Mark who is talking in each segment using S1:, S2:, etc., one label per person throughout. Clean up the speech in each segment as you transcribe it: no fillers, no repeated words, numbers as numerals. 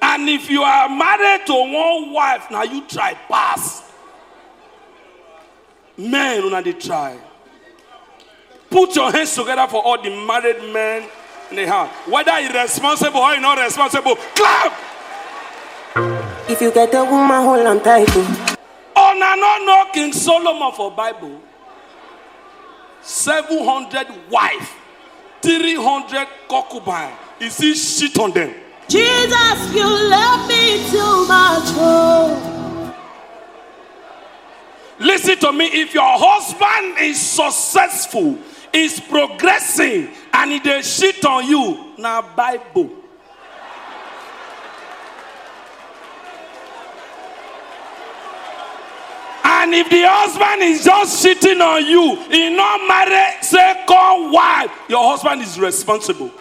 S1: And if you are married to one wife, now you try pass. Men, when they try. Put your hands together for all the married men in the house. Whether irresponsible or you're not responsible, clap!
S2: If you get a woman, hold on tight.
S1: Oh, no, King Solomon for Bible. 700 wife, 300 concubine. Is he shit on them?
S3: Jesus, you love me too much. Oh.
S1: Listen to me. If your husband is successful, is progressing, and he dey shit on you, now Bible. And if the husband is just shitting on you, he not marry second wife, your husband is responsible.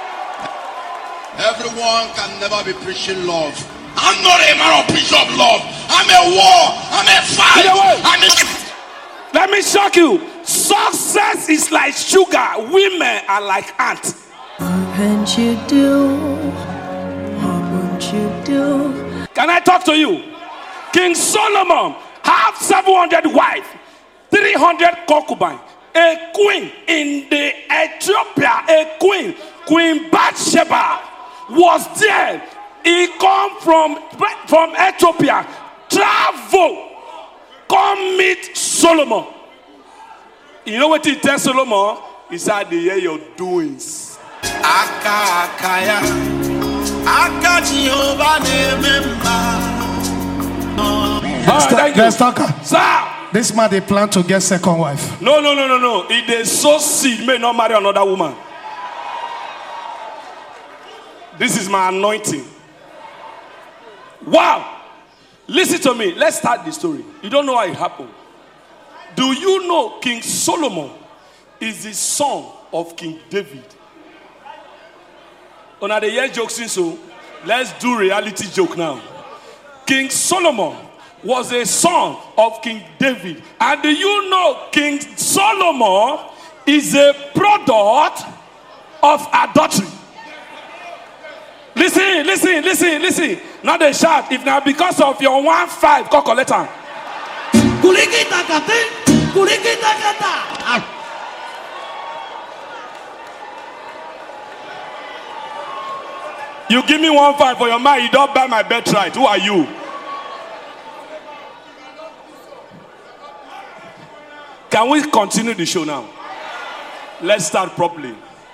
S4: Everyone can never be preaching love. I'm not a man of preach of love. I'm a war. I'm a fight.
S1: Let me shock you. Success is like sugar. Women are like ants.
S3: What can't you do? What won't you do?
S1: Can I talk to you? King Solomon have 700 wives, 300 concubines, a queen in the Ethiopia, a queen, Queen Bathsheba was there. He come from Ethiopia, travel, come meet Solomon. You know what he tells Solomon? He said, they hear your doings.
S5: Let's talk.
S1: Sir.
S5: This man, they plan to get second wife.
S1: No. If they sow seed, may not marry another woman. This is my anointing. Wow. Listen to me. Let's start the story. You don't know how it happened. Do you know King Solomon is the son of King David? On the year jokes, so let's do reality joke now. King Solomon was a son of King David. And do you know King Solomon is a product of adultery? Listen. Now they shout. If now because of your 1-5, go collect her. You give me 1-5 for your man, you don't buy my birthright. Who are you? Can we continue the show now? Let's start properly.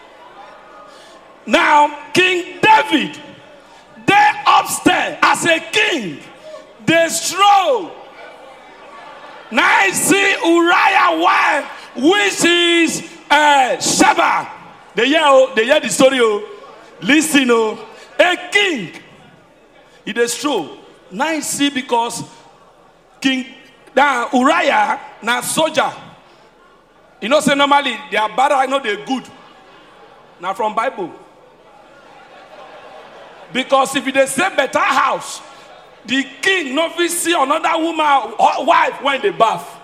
S1: Now, King David, they upstairs as a king, they stroll. Now I see Uriah wife, which is Sheba. They hear the story. Listen, a king, he they stroll. Now I see because King Uriah now soldier. You know, say normally they are bad, I know they're good. Now from Bible. Because if they say better house, the king no fit see another woman wife when they bath.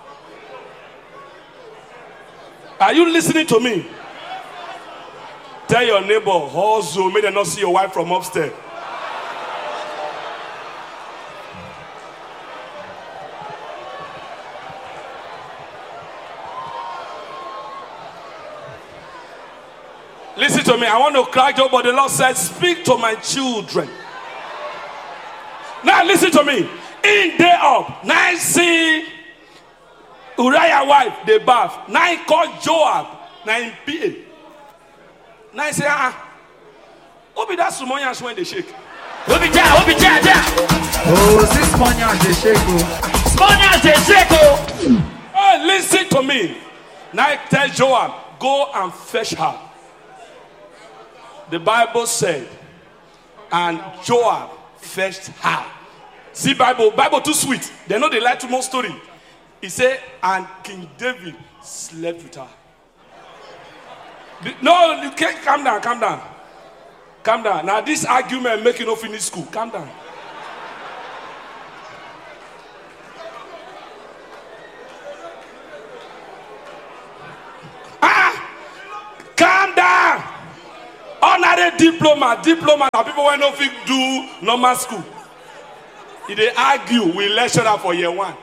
S1: Are you listening to me? Tell your neighbor, hustle, may they not see your wife from upstairs. Listen to me. I want to cry out, but the Lord said, speak to my children. Now listen to me. In day up, now I see Uriah wife, they bath. Now I call Joab, now in PA. Now I say, who be that Sumonians when they shake?
S6: Who be that?
S5: Oh, this Spaniards they shake.
S6: Spaniards they shake.
S1: Hey, listen to me. Now I tell Joab, go and fetch her. The Bible said, and Joab fetched her. See, Bible too sweet. They know they like too much story. He said, and King David slept with her. No, you can't. Calm down. Now this argument make you not finish school. Calm down. Calm down. diploma, and people when no fit do normal school. If they argue with lecturer for year 1.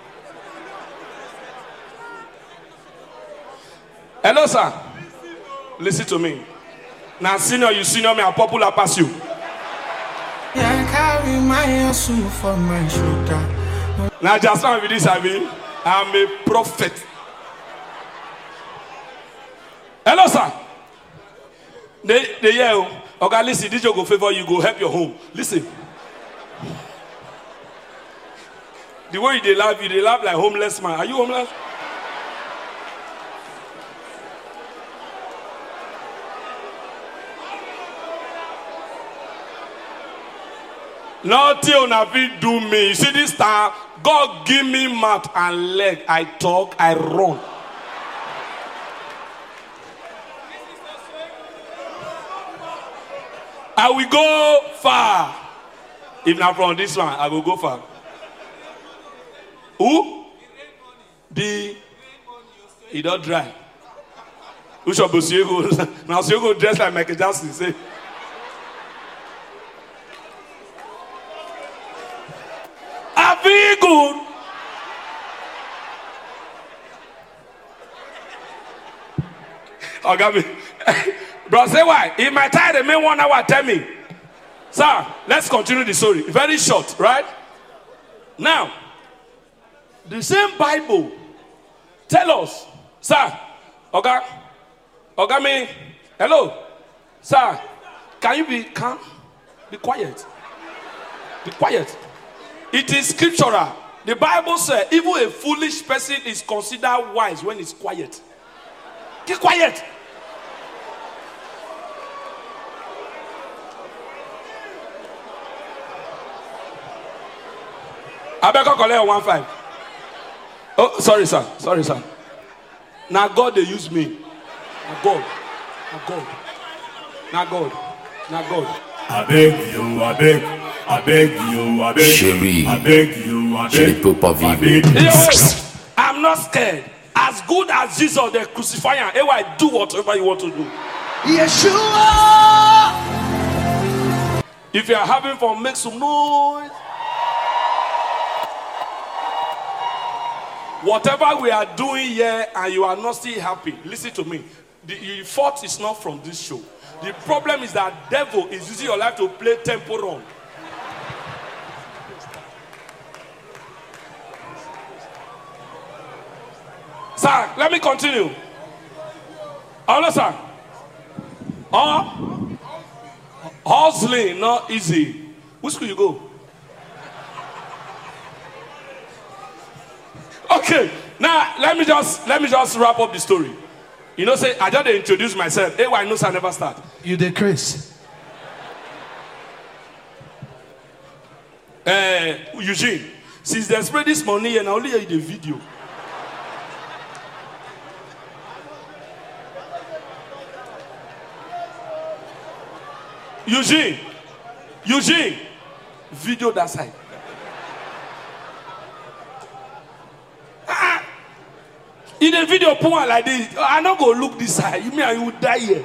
S1: Hello, sir. Listen to me. Now, senior, you senior me, I'm popular pass you.
S7: Yeah, I carry my hustle for my shoulder.
S1: Now, just now with this, I'm a prophet. Hello, sir. They yell, okay, listen, this go favor you, go help your home. Listen. The way they laugh like homeless man. Are you homeless? Nothing on fit do me. You see this time, God give me mouth and leg. I talk, I run. I will go far. If not from this one, I will go far. Who? He don't dry. Who shall be Siego? Now Siego dressed like Michael Jackson. Say. I feel good. Oh, Gabi. Bro, say why? In my time, the main 1 hour, tell me. Sir, let's continue the story. Very short, right? Now, the same Bible tell us, sir, okay, me, hello, sir, can you be calm? Be quiet. Be quiet. It is scriptural. The Bible says, even a foolish person is considered wise when he's quiet. Keep quiet. I beg you collect 1.5. Oh, sorry, sir. Sorry, sir. Now God, they use me. Now God. Now God. Now God. Now God.
S8: I beg you, I beg. I beg you, I beg.
S9: Chérie,
S8: I beg you, I
S9: je ne
S8: beg.
S9: peux pas vivre.
S1: I'm not scared. As good as Jesus, the crucifier, I do whatever you want to do.
S7: Yeshua!
S1: If you are having fun, make some noise. Whatever we are doing here and you are not still happy, listen to me. The fault is not from this show. The problem is that devil is using your life to play tempo run. Sir, let me continue. Hello, sir. Hustling, not easy. Which school you go? Okay, now let me just wrap up the story. You know, say I just introduce myself. Hey, why no sir never start?
S5: You decrease.
S1: Eugene, since they spread this money and I only hear the video. Eugene, video that side. In the video, put one like this. I not go look this side. You mean I will die here?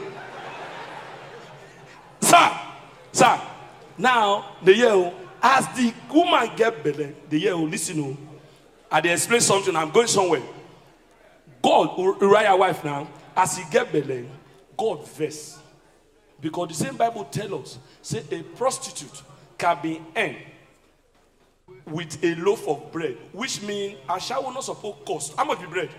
S1: Sir. Now the year as the woman get better, the year listen. I dey explain something. I'm going somewhere. God, Uriah wife now, as he get better, God vex. Because the same Bible tell us, say a prostitute can be earned with a loaf of bread, which means a shower not supposed to cost. How much be bread?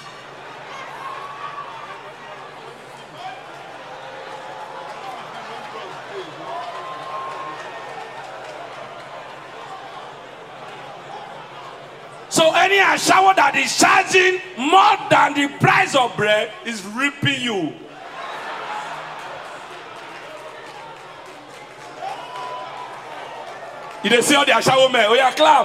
S1: So any shower that is charging more than the price of bread is ripping you. You dey see all the shower men. Oh yeah, clap.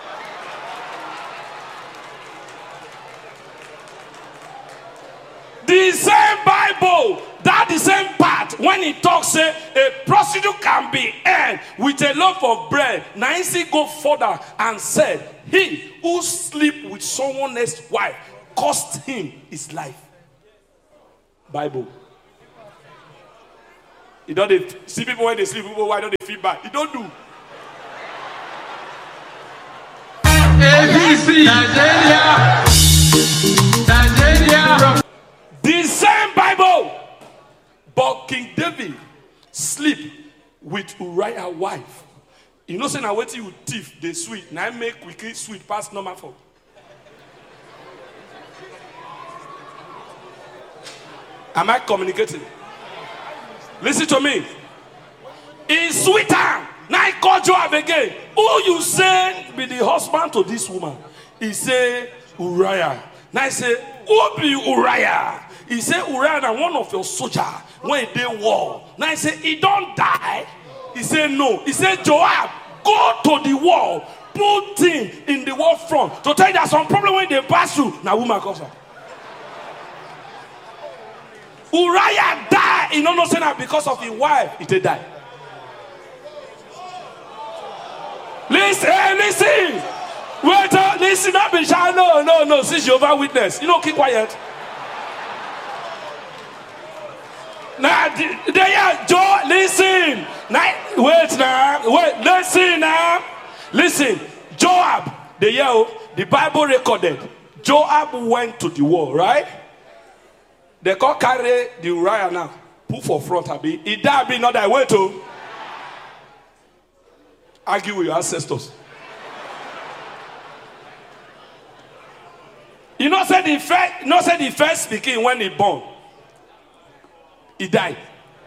S1: The same Bible, that the same part, when it talks, say a prostitute can be earned with a loaf of bread. Now he go further and said, he who sleep with someone else's wife cost him his life. Bible. You don't see people when they sleep, people why don't they feel bad? You don't do.
S9: ABC, Nigeria.
S1: The same Bible. But King David sleep with Uriah's wife. You know, say now wait till you thief the sweet. Now make quickly sweet pass normal for. Am I communicating? Listen to me. In sweeter, now I call Joab again. Who you say be the husband to this woman? He say Uriah. Now I say, who be Uriah? He say Uriah and one of your soldiers when they war. Now I say he don't die. He say no. He say Joab, go to the wall, put him in the wall front to tell you that some problem when they pass through. Now woman comes up. Uriah died. He don't know say that because of his wife. He did die. Listen, listen. Wait, listen, not be shy. No. Since Jehovah's Witness, you know, keep quiet. Now, Joe, listen. Now, wait, listen now. Listen, Joab, the Bible recorded. Joab went to the war, right? They can't carry the Uriah now. Put for front, Abi. He died, be not that way to argue with your ancestors. You know, say the first speaking when he born, he died.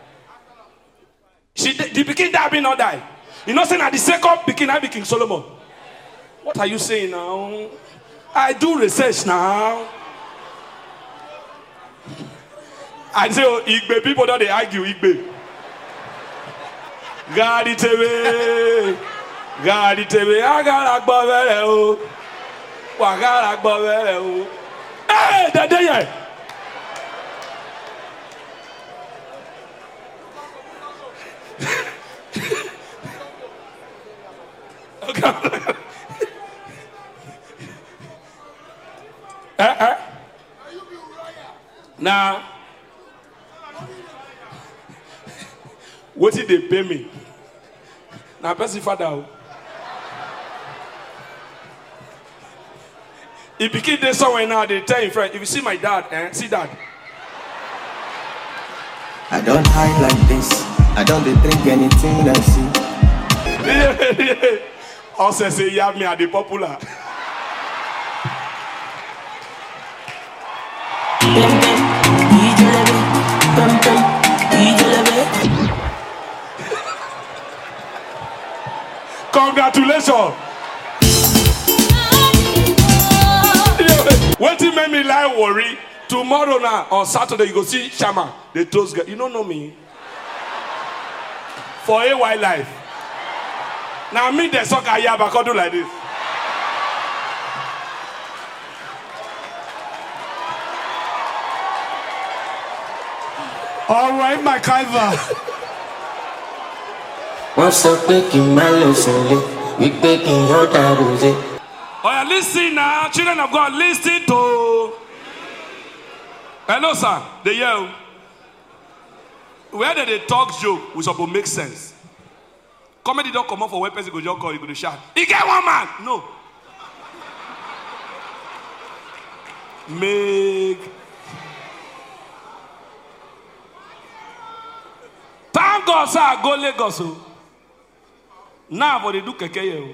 S1: The beginning died, be not die. You know, say now the second beginning, I be King Solomon. What are you saying now? I do research now. I say, oh, Igbe people don't they argue Igbe. Gadi TV, agara gbavere o, wagara gbavere o. Hey, dade ye. Okay. Now, what did they pay me? Now, person father. If you keep this somewhere now, they tell your friend, if you see my dad, see dad.
S10: I don't hide like this. I don't drink anything I see.
S1: Also say you have me at the popular. Congratulations. What did make me lie worry? Tomorrow now, on Saturday, you go see Shama. They toast girl. You don't know me. For a while life. Now me the soccer here, but I do like this.
S5: All right, MacIver.
S10: What's up, taking my lesson? We taking your rose.
S1: Oh, yeah, listen now, children of God, listen to. Hello, sir. They yell. Where did they talk joke, we supposed to make sense. Comedy don't come up for weapons, you go just call, you go to shout. He get one man. No. Make. Thank God, sir, I go Lagos. Now, what they do, keke.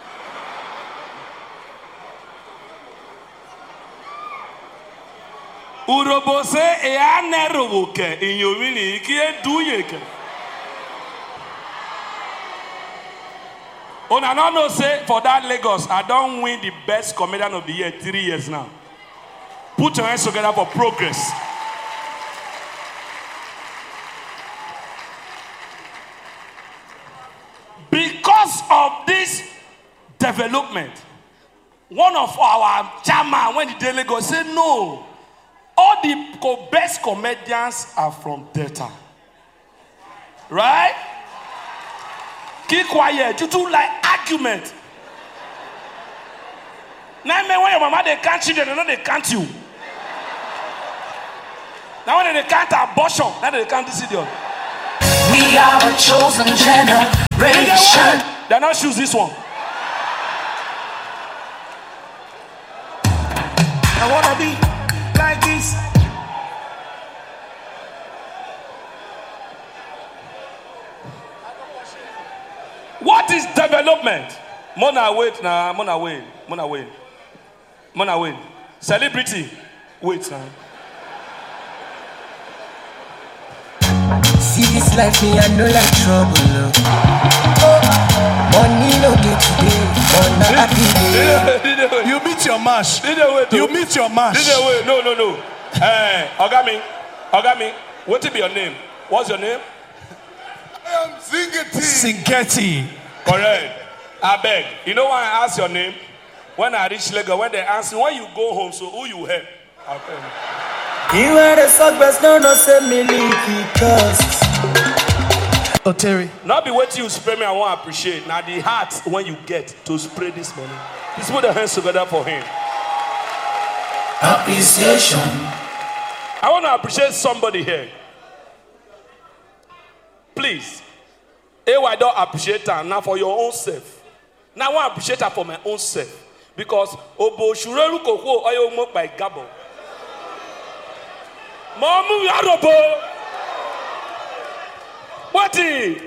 S1: Urobo se e aneroboke in your mini kie duyeke. Oh, I don't know, say for that Lagos, I don't win the best comedian of the year 3 years now. Put your hands together for progress. Because of this development, one of our chairman when the day Lagos said no. All the best comedians are from Delta. Right? Keep quiet. You two like argument. Now, when your mama they can't children, they know they can't you. Now when they can't abortion, now they can't this idiot.
S10: We
S3: We are a chosen generation.
S1: They're not choose this one.
S7: I wanna be like this.
S1: What is development? Mona wait now, Mona wait. Celebrity, wait now.
S3: See this life, me, I know like trouble. Money no get today, but not happy day.
S5: You meet your mash. You meet your mash.
S1: No. Hey, Ogami, what will be your name? What's your name?
S4: I am Zingeti.
S5: Singeti.
S1: Correct. I beg. You know why I ask your name? When I reach Lagos, when they ask me, when you go home, so who you help? I'll tell you.
S3: You wear the sock, but no say me leaky cause.
S5: Oh, Terry.
S1: Not be waiting you spray me, I want to appreciate. Now the heart when you get to spray this money. Let's put the hands together for him.
S3: Appreciation.
S1: I want to appreciate somebody here. Please. I don't appreciate her now for your own self. Now I want to appreciate her for my own self. Because Obo Shurelu Koko Oyo Mok by Gabo. Mamu Yarobo. What is?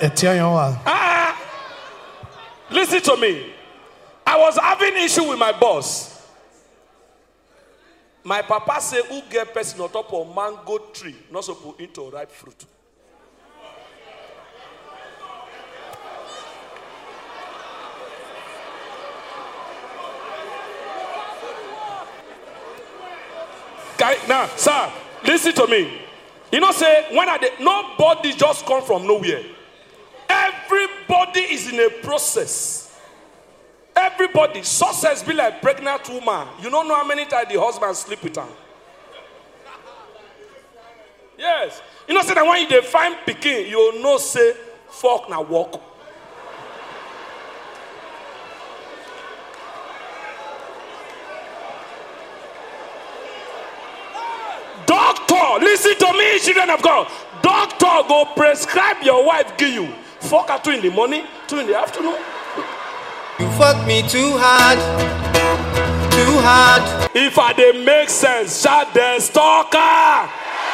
S1: Listen to me. I was having issue with my boss. My papa said, who get person on top of mango tree, not supposed into ripe fruit. Now, sir, listen to me. You know, say, nobody just come from nowhere. Everybody is in a process. Everybody. Success be like pregnant woman. You don't know how many times the husband sleep with her. Yes. You know, say that when you find pikin, you know, say, fuck na walk. Doctor, listen to me, children of God. Doctor go prescribe your wife give you. Fuck her 2 in the morning, 2 in the afternoon.
S11: You fuck me too hard. Too hard.
S1: If I dey make sense, shout the stalker.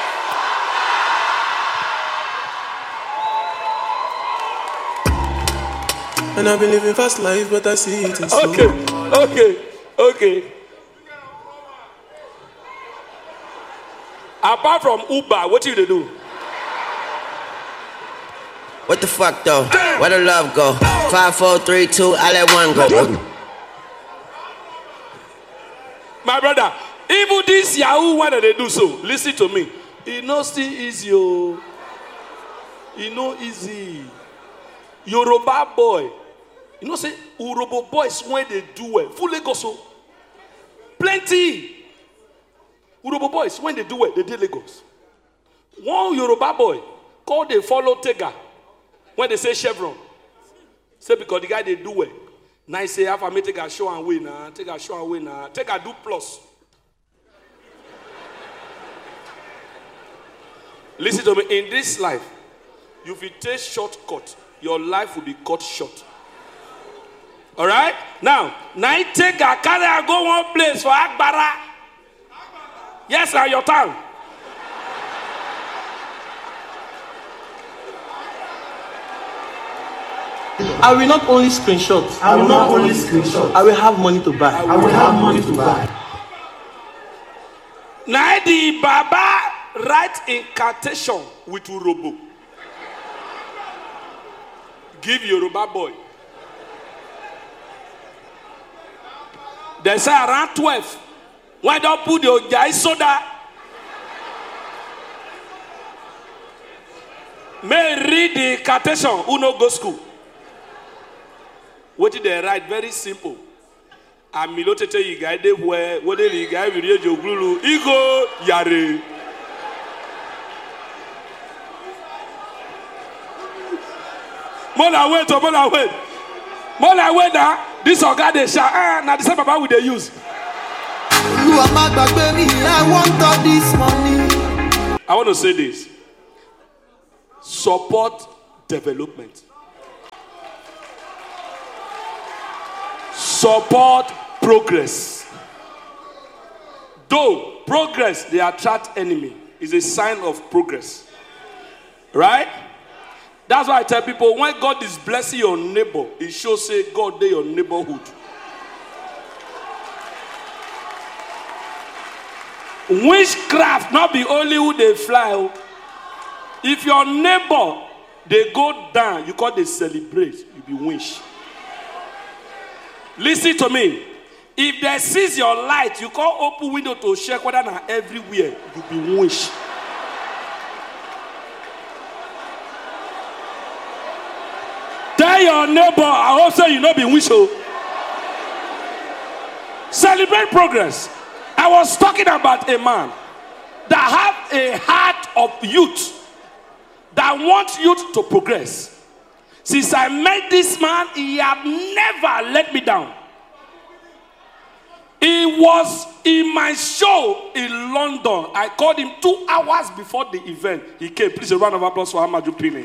S12: And I've been living fast life, but I see it in slow.
S1: Okay. Apart from Uber, what you do?
S13: What the fuck though? Where the love go? 5, 4, 3, 2, I let one go.
S1: My brother, even this Yahoo, why do they do so? Listen to me. It no still easy, oh. It no easy. Yoruba boy. You know say Urobo boys when they do well. Full Lagos, oh. Plenty. Urobo boys when they do well, they did Lagos. One Yoruba boy called they follow Tega. When they say Chevron, say because the guy they do well. Now he say, "If I may take a show and win, take a show and win, take a do plus." Listen to me. In this life, if you take shortcut, your life will be cut short. All right. Now I take a carry and go one place for Akbara. Yes, sir, your turn.
S12: I will not only screenshot. I will have money to buy.
S1: Now the Baba write incantation with Urobo. Give Yoruba boy. They say around 12. Why don't put your guy soda? May read the incantation. Who no go school? What did they write? Very simple. Amilotete yigaide where what did the guy with your glue? Ego yare. Mona wait. Now this organ they shall now the same Baba will they use.
S3: I want all this money.
S1: I want to say this. support development. Support progress. Though progress, they attract enemy, is a sign of progress. Right? That's why I tell people, when God is blessing your neighbor, it shows say God dey your neighborhood. Witchcraft not be only who they fly. If your neighbor they go down, you call they celebrate, you be wish. Listen to me. If they seize your light, you call open window to check whether na everywhere, you be wish. Tell your neighbor, I hope so you know be wish. Celebrate progress. I was talking about a man that have a heart of youth, that wants youth to progress. Since I met this man, he have never let me down. He was in my show in London. I called him 2 hours before the event. He came. Please, a round of applause for Amaju Pini.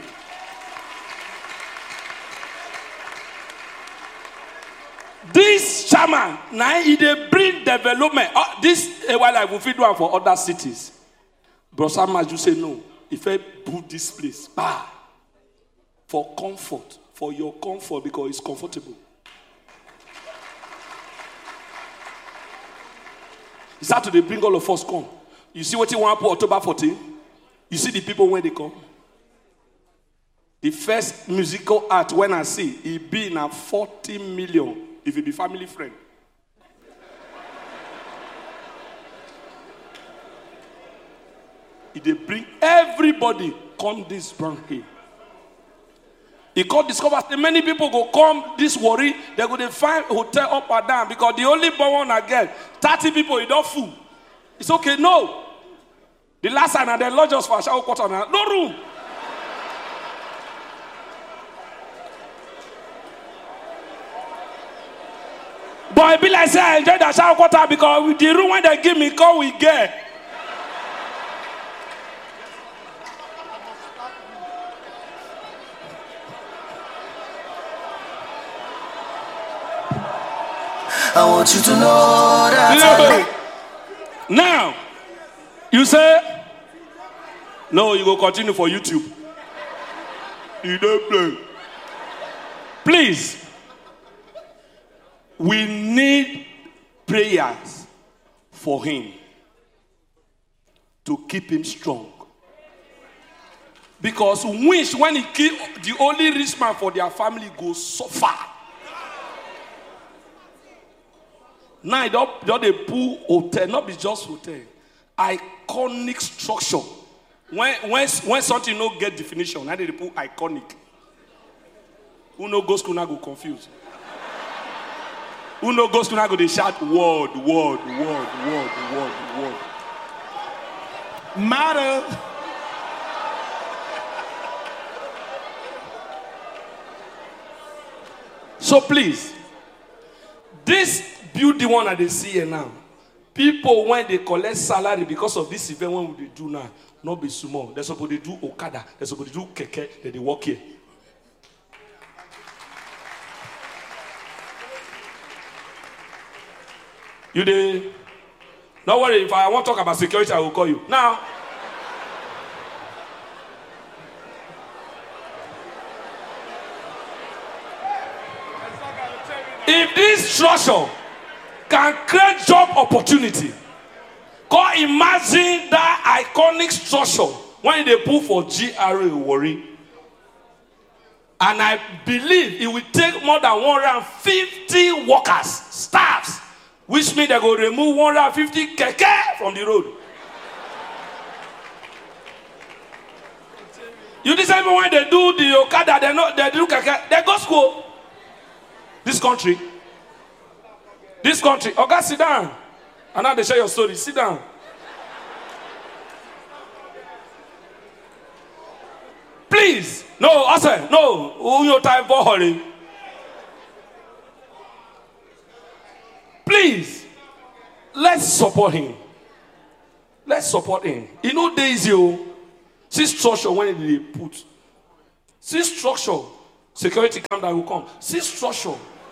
S1: This chairman, now he dey bring development. This while I will feed one for other cities. Bro Amaju say no. If I put this place, for comfort, for your comfort, because it's comfortable. He started to bring all of us come. You see what he want for October 14? You see the people when they come. The first musical act when I see, he be in a 40 million if he be family friend. They bring everybody come this brand here. He can't discover many people go come this worry. They go to find hotel up or down because the only born one again 30 people, you don't fool. It's okay, no. The last time they lodge us for a shower quarter, no room. But I be like say I enjoy the shower quarter because with the room when they give me, call we get.
S14: I want you to know that.
S1: Now, you say, no, you go continue for YouTube. You don't play. Please, we need prayers for him to keep him strong. Because wish when he kill the only rich man for their family goes so far. Now they pull hotel, not be just hotel. Iconic structure. When something no get definition, now they put iconic. Who no go school now go confused. Who no go school now go they shout word.
S5: Matter.
S1: So please, this building one that they see here now, people when they collect salary because of this event, when they do now, not be small. They're supposed to do Okada, they're supposed to do Keke, they work here. You dey? Don't worry, if I want to talk about security, I will call you. Now, if this structure can create job opportunity, can imagine that iconic structure when they put for GRA Warri. And I believe it will take more than 150 workers, staffs, which means they go remove 150 keke from the road. You decide when they do the Okada, they do keke, they go school. This country. Okay, sit down. And now they share your story. Sit down. Please. No, I say, no. Who your time for hurry? Please. Let's support him. Let's support him. You know, there is you. See structure when they put. See structure. Security camera will come. See structure.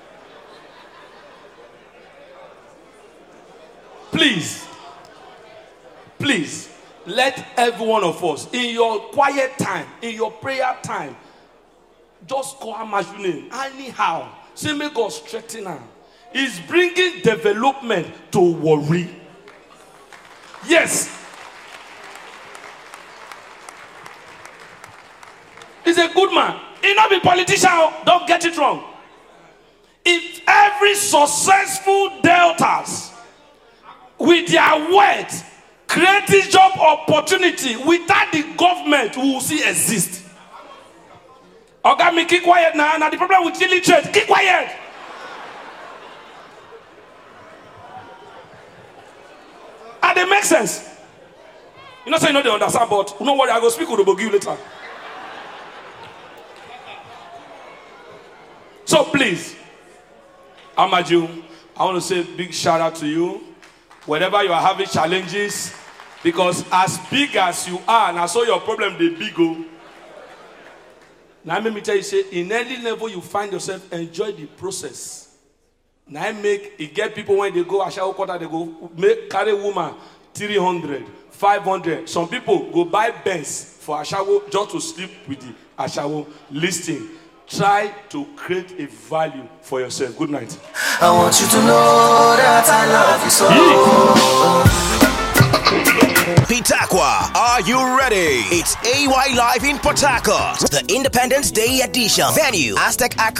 S1: Please, let every one of us, in your quiet time, in your prayer time, just call her name. Anyhow, say, may God strengthen her. It's bringing development to worry. Yes. He's a good man. He not be politician. Don't get it wrong. If every successful deltas with their words create this job opportunity without the government, we will see exist. Okay, me keep quiet now. Now the problem with illiterate, keep quiet. And they make sense. You know, so you know they understand, but don't worry, I go speak with Obogi later. So please, Amaju, I want to say a big shout out to you. Whenever you are having challenges, because as big as you are, and I saw your problem, they big go. Now let me tell you, say, in any level you find yourself, enjoy the process. Now it get people when they go Ashawo quarter, they go carry woman 300, 500. Some people go buy Benz for Ashawo just to sleep with the Ashawo listing. Try to create a value for yourself. Good night.
S14: I want you to know that I love you so.
S15: Pitakwa, are you ready? It's AY Live in Port Harcourt, the Independence Day edition. Venue, Aztec